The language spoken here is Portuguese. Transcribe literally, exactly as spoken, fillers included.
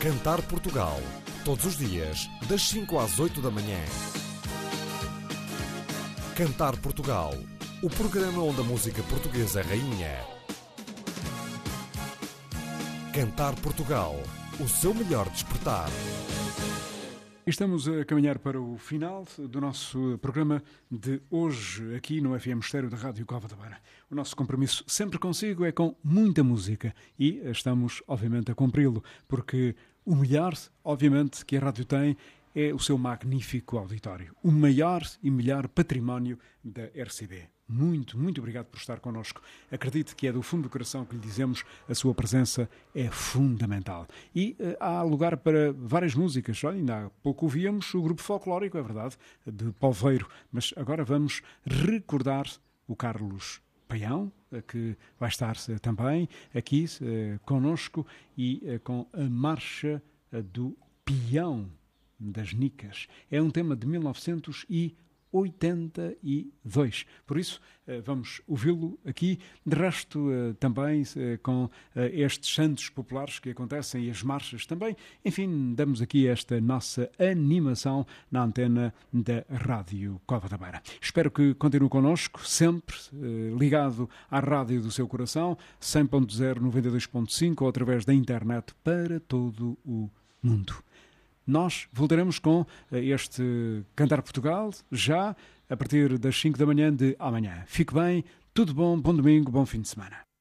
Cantar Portugal, todos os dias, das cinco às oito da manhã. Cantar Portugal, o programa onde a música portuguesa é rainha. Cantar Portugal, o seu melhor despertar. Estamos a caminhar para o final do nosso programa de hoje, aqui no F M Estéreo da Rádio Cova da Beira. O nosso compromisso sempre consigo é com muita música e estamos, obviamente, a cumpri-lo, porque o melhor, obviamente, que a rádio tem é o seu magnífico auditório, o maior e melhor património da R C B. Muito, muito obrigado por estar connosco. Acredite que é do fundo do coração que lhe dizemos, a sua presença é fundamental. E uh, há lugar para várias músicas. Olha, ainda há pouco ouvíamos o grupo folclórico, é verdade, de Polveiro, mas agora vamos recordar o Carlos Paião, que vai estar uh, também aqui uh, connosco e uh, com a marcha uh, do Peão das Nicas. É um tema de mil novecentos e oitenta e dois. Por isso, vamos ouvi-lo aqui. De resto, também com estes santos populares que acontecem e as marchas também. Enfim, damos aqui esta nossa animação na antena da Rádio Cova da Beira. Espero que continue connosco, sempre ligado à rádio do seu coração, cem ponto zero, noventa e dois ponto cinco, ou através da internet para todo o mundo. Nós voltaremos com este Cantar Portugal já a partir das cinco da manhã de amanhã. Fique bem, tudo bom, bom domingo, bom fim de semana.